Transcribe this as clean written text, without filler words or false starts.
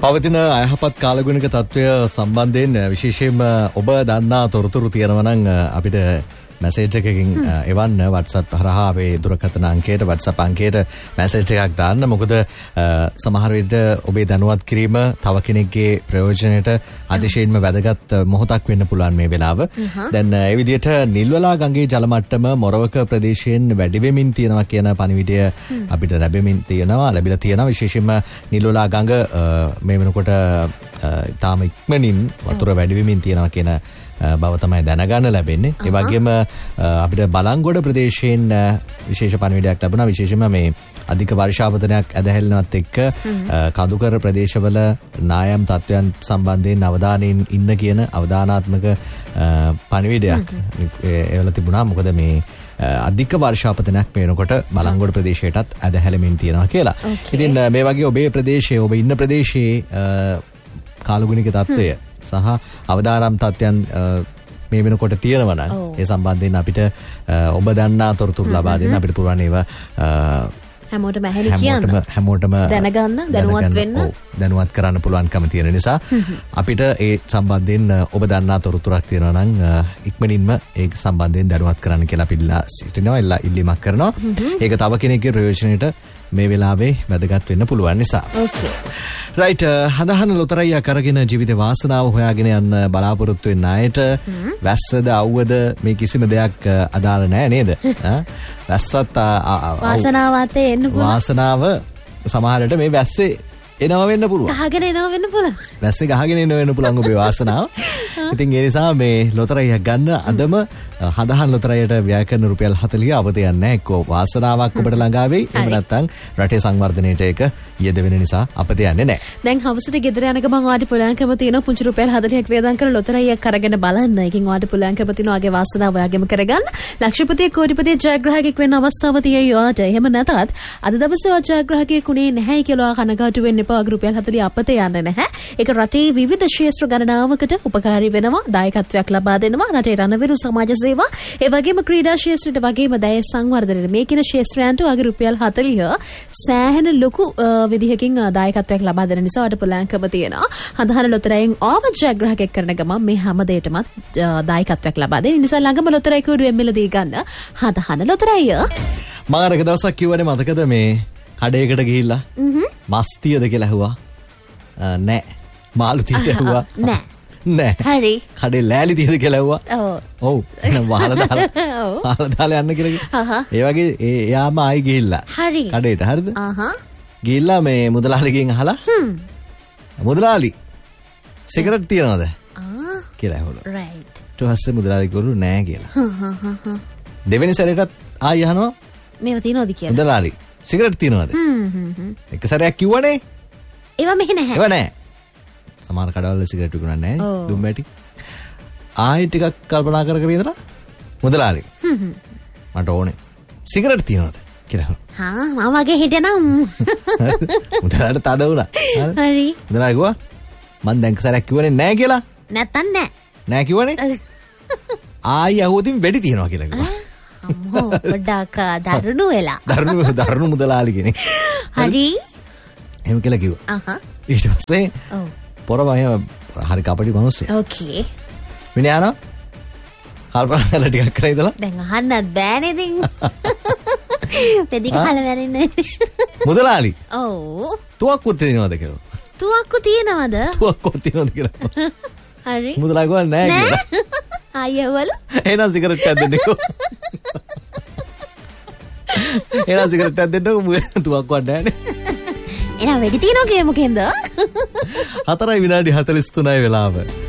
පවතින අයහපත් කාලගුණික තත්ත්වය සම්බන්ධයෙන් විශේෂයෙන්ම ඔබ දන්නා තොරතුරු තියෙනවා නම් අපිට මැසේජ් එකකින් එවන්න WhatsApp හරහා අපේ දුරකථන අංකයට WhatsApp අංකයට මැසේජ් එකක් දාන්න. මොකද සමහර විට ඔබේ දැනුවත් කිරීම තව කෙනෙක්ගේ ප්‍රයෝජනයට අතිශයින්ම වැදගත් මොහොතක් වෙන්න පුළුවන් මේ වෙලාව. දැන් ඒ විදිහට නිල්වලා ගඟේ ජල මට්ටම මොරවක ප්‍රදේශයෙන් වැඩි වෙමින් තියෙනවා කියන පණිවිඩය අපිට ලැබිලා තියෙනවා. විශේෂයෙන්ම නිල්වලා ගඟ මේ වෙනකොට තාම ඉක්මනින් වතුර වැඩි වෙමින් තියෙනවා කියන බව තමයි දැනගන්න ලැබෙන්නේ. ඒ වගේම අපිට බලංගොඩ ප්‍රදේශයෙන් විශේෂ පණිවිඩයක් ලැබුණා. විශේෂයෙන්ම මේ අධික වර්ෂාපතනයක් ඇදහැල්ලනවත් එක්ක කඳුකර ප්‍රදේශවල නායම් තත්ත්වයන් සම්බන්ධයෙන් අවධානයෙන් ඉන්න කියන අවධානාත්මක පණිවිඩයක් එවලා තිබුණා. මොකද මේ අධික වර්ෂාපතනයක් වෙනකොට බලංගොඩ ප්‍රදේශයටත් ඇදහැලෙමින් තියෙනවා කියලා. ඉතින් මේ වගේ ඔබේ ප්‍රදේශයේ ඔබ ඉන්න ප්‍රදේශයේ කාලගුණික තත්ත්වය සහ අවදානම් තත්ත්වයන් මේ වෙනකොට තියෙනවා නම් ඒ සම්බන්ධයෙන් අපිට ඔබ දන්නා තොරතුරු ලබා දෙන්න අපිට පුළුවන් ඒවා හැමෝටම ඇහෙලි කියන්න හැමෝටම දැනගන්න දැනුවත් වෙන්න දැනුවත් කරන්න පුළුවන්කම තියෙන නිසා අපිට ඒ සම්බන්ධයෙන් ඔබ දන්නා තොරතුරක් තියෙනවා නම් ඉක්මනින්ම ඒක සම්බන්ධයෙන් දැනුවත් කරන්න කියලා අපි ඉල්ලීමක් කරනවා. ඒක තව කෙනෙක්ගේ ප්‍රයෝජනයට මේ වෙලාවේ වැදගත් වෙන්න පුළුවන් නිසා. රයිට්, හදහන ලොතරැයියක් අරගෙන ජීවිත වාසනාව හොයාගෙන යන්න බලාපොරොත්තු වෙන අයට වැස්සද අවුවද මේ කිසිම දෙයක් අදාළ නැහැ නේද? වැස්සත් වාසනාවත් එන්න පුළුවන්. වාසනාව සමහරවිට මේ වැස්සේ එනවා වෙන්න පුළුවන්. ගහගෙන එනවා වෙන්න පුළුවන්. වැස්සේ ගහගෙන එනවා වෙන්න පුළුවන් ඔබේ වාසනාව. ඉතින් ඒ නිසා මේ ලොතරැයියක් ගන්න අදම හදහන් ලොතරැයියට වැය කරන රුපියල් 40 අවත යන්නේ නැහැ. එක්කෝ වාසනාවක් ඔබට ළඟා වෙයි. එහෙම නැත්නම් රටේ සංවර්ධනයට ඒක යෙදවෙන නිසා අපත යන්නේ නැහැ. දැන් හවසට ගෙදර යන ගමන් ඔයාලට පුළුවන්කම තියෙන පුංචි රුපියල් 40ක් වේදම් කරලා ලොතරැයියක් අරගෙන බලන්න. ඒකෙන් ඔයාලට පුළුවන්කම තියෙන ඔයාගේ වාසනාව ඔයාගෙම කරගන්න. ලක්ෂපතිය කෝටිපතිය ජයග්‍රාහකෙක් වෙන්න අවස්ථාව තියෙයි ඔයාට. එහෙම නැතත් අද දවසේ ඔයා ජයග්‍රාහකයෙක් උනේ නැහැ කියලා කනගාටු වෙන්න එපා. රුපියල් 40 අපත යන්නේ නැහැ. ඒක රටේ විවිධ ක්ෂේත්‍ර ගණනාවකට උපකාරී වෙනවා. දායකත්වයක් ලබා දෙනවා. රටේ රණවිරු සමාජ සේවා ඒ වගේම ක්‍රීඩා ක්ෂේත්‍රයට වගේම දැය සංවර්ධනයට මේ කින ක්ෂේත්‍රයන්ට ඔයාගේ රුපියල් 40 සෑහෙන ලොකු විදිහකින් දායකත්වයක් ලබා දෙන නිසා ඔයාලට පුළුවන්කම තියෙනවා. හදහන ලොතරැයියෙන් ආව ජයග්‍රාහකයෙක් කරන ගමන් මේ හැම දෙයකටම දායකත්වයක් ලබා දෙන නිසා ළඟම ලොතරැයි කෝඩුවෙන් මිලදී ගන්න හදහන ලොතරැයිය. මම අර එක දවසක් කිව්වනේ මතකද මේ කඩේකට ගිහිල්ලා මස් තියද කියලා ඇහුවා. නෑ. මාළු තියද ඇහුවා. නෑ. නෑ. හරි. කඩේ ලෑලි තියද කියලා ඇහුවා. ඔව්. එහෙනම් වහලා දාලා යන්න කියලා. ඒ වගේ එයාම ආයි ගිහිල්ලා. හරි. කඩේට හරිද? ගිහිල්ලා මේ මුදලාලිගෙන් අහලා මුදලාලි සිගරට් තියනවද? කියලා ඇහුවා. රයිට්. ඊට පස්සේ මුදලාලි කිව්වලු නෑ කියලා. දෙවෙනි සැරේටත් ආයි අහනවා මේව තියනවද කියලා. මුදලාලි සිගරට් තියනවද? එක සැරයක් කිව්වනේ. ඒවා මෙහෙ නැහැ. ඒවා නැහැ. සමහර කඩවල සිගරට් විකුණන්නේ නැහැ. දුම් ඇටි. ආයෙ ටිකක් කල්පනා කර කර ඉඳලා මුදලාලි. මට ඕනේ. සිගරට් තියනවද කියලා. මම වගේ හිටියනම් මුදලාට තද වුණා. හරි. මුදලාලි කිව්වා මං දැන් සැරයක් කිව්වනේ නැහැ කියලා. නැත්තම් නැහැ. නැහැ කිව්වනේ. ආයෙ අහුවතින් වැඩි තියනවා කියලා කිව්වා. අම්මෝ පොඩ්ඩක් දරුණු වෙලා. දරුණු මුදලාලි කෙනෙක්. හරි. එහෙම කියලා කිව්වා. ඊට පස්සේ පොරවය හරි කපටි මිනිස්සෙක්. ඕකේ. මිනිහා කල්පනා කරලා ටිකක් කරලා ඉඳලා දැන් අහන්නත් බෑනේ ඉතින්. පෙඩි කාල වැරෙන්නේ. මුදලාලි. ඔව්. තුවක්කුත් තියනවද කියලා. තුවක්කු තියනවද? තුවක්කුත් තියනවද කියලා. හරි. මුදලාලි ගෝල් නෑ කියලා. අයියවලු. එහෙනම් සිගරට් එකක් දෙන්නකෝ. එහෙනම් සිගරට් එකක් දෙන්නකෝ තුවක්කුවක් නෑනේ. එහෙනම් වෙඩි තියනවා කියමුකෙන්ද? 4:43 වෙලාව.